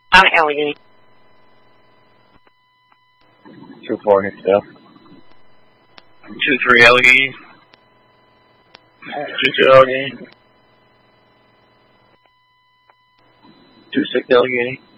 I'm LE. 2-4 next up. 2-3 LE. 2-2 LE. 2-6 LE.